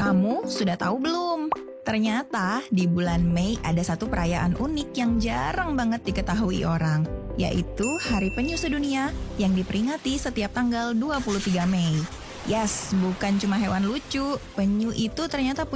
Kamu sudah tahu belum? Ternyata di bulan Mei ada satu perayaan unik yang jarang banget diketahui orang, yaitu Hari Penyu Sedunia yang diperingati setiap tanggal 23 Mei. Yes, bukan cuma hewan lucu, penyu itu ternyata